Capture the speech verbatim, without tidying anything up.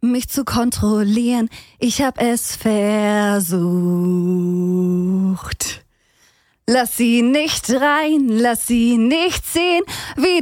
mich zu kontrollieren. Ich hab es versucht. Lass sie nicht rein, lass sie nicht sehen, wie